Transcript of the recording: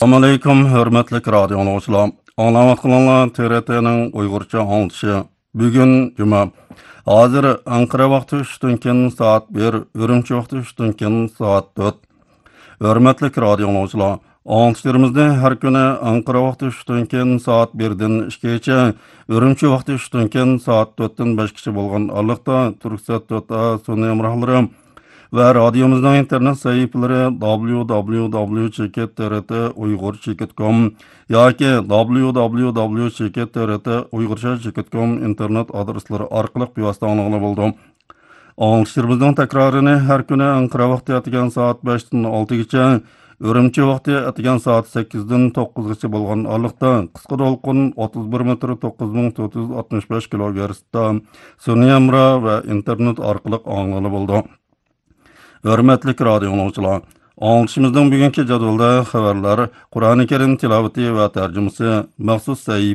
Assalamu alaykum, hörmətli radio dinləyicilər. Anlayatqanlar TRT-nin Uyğurca anlatışı. Bugün cuma. Hazır Ankara vaxtı 3-dən keyin saat 1, Ürümçi vaxtı 3-dən keyin saat 4. Hörmətli radio dinləyicilər, anlatışlarımızda hər günü Ankara vaxtı 3-dən keyin saat 1-dən 2-gacha, Ürümçi vaxtı 3-dən keyin saat 4-dən 5-gacha bolğan arlıqda Türksat 4A sun'iy əmrahları ve radyomuzdan internet sayfaları www.trt-uygurcha.com yoki www.trt-uygurcha.com internet adresleri orqali bevosita anglab bo'ldi. Anglashimizning takrorını her günü Ankara vaqti atgan saat 5'dan 6gacha, Ürümçi vaqti atgan saat 8'dan 9gacha bo'lgan araliqda qisqa to'lqin 31 metr 9465 kilohertzda sun'iy amra ve internet orqali anglab bo'ldi. Hörmətli radio dinləyicilər, anlatışımızdan bugünkü jadvalda xəbərlər, Qur'an-ı Kerim tilavəti və tərcümesi, məxsus səhifə